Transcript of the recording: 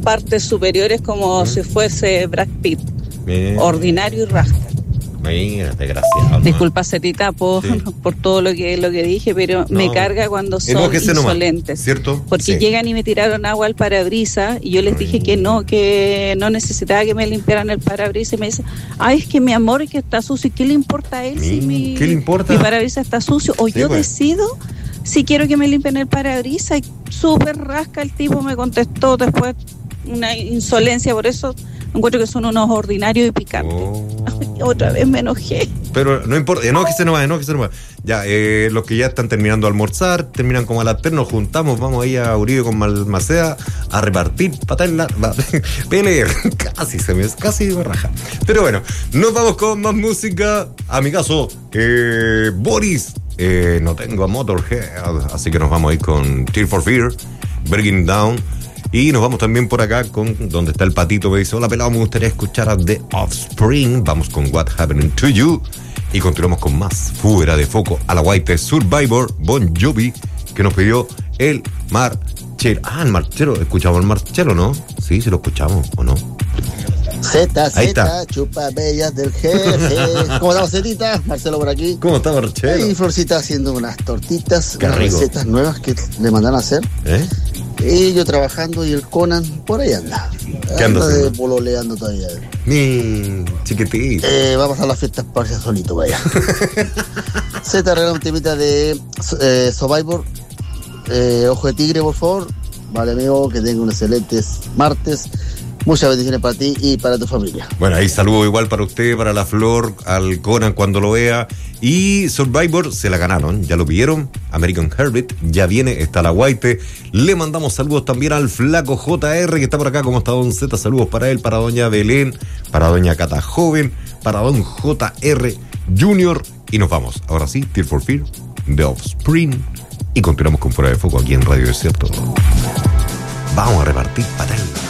partes superiores como si fuese Brad Pitt. Ordinario y rasca. Mira, desgraciado. Disculpa, Cetita, por todo lo que dije, pero me carga cuando son insolentes. ¿Cierto? Porque llegan y me tiraron agua al parabrisas y yo les dije que no necesitaba que me limpiaran el parabrisas y me dicen, es que mi amor es que está sucio. ¿Y qué le importa a él ¿Qué le importa? Mi parabrisas está sucio? O yo decido si quiero que me limpien el parabrisas. Y súper rasca el tipo, me contestó después una insolencia, por eso encuentro que son unos ordinarios y picantes. Otra vez me enojé. Pero no importa, que se nos va. Ya, los que ya están terminando de almorzar, terminan como a las 3, nos juntamos, vamos ahí a Uribe con Malmaceda a repartir patas pelear. Casi me raja. Pero bueno, nos vamos con más música. A mi caso, Boris, no tengo a Motorhead, así que nos vamos a ir con Tear for Fear, Breaking Down. Y nos vamos también por acá con donde está el patito. Me dice, hola pelado, me gustaría escuchar a The Offspring. Vamos con What Happened to You. Y continuamos con más Fuera de Foco a la White Survivor, Bon Jovi, que nos pidió el Marchelo. El Marchelo, escuchamos el Marchelo, ¿no? Sí, lo escuchamos, ¿o no? Z, chupa bellas del jefe. ¿Cómo estamos, Zetita? Marcelo por aquí. ¿Cómo está, Marcelo? Y Florcita haciendo unas tortitas, unas rico. Recetas nuevas que le mandan a hacer. Y yo trabajando y el Conan por ahí anda. ¿Qué anda haciendo? Pololeando todavía. Mi chiquitito. Va a pasar las fiestas parcias solito, vaya. Z, regala un temita de Survivor. Ojo de tigre, por favor. Vale, amigo, que tenga un excelente martes. Muchas bendiciones para ti y para tu familia. Bueno, ahí saludo igual para usted, para la Flor, al Conan cuando lo vea. Y Survivor se la ganaron, ya lo pidieron. American Herbit ya viene, está la White. Le mandamos saludos también al flaco JR que está por acá. ¿Cómo está Don Z? Saludos para él, para doña Belén, para doña Cata Joven, para don JR Junior. Y nos vamos, ahora sí, Tear for Fear, The Offspring. Y continuamos con Fuera de Foco aquí en Radio Desierto. Vamos a repartir para él.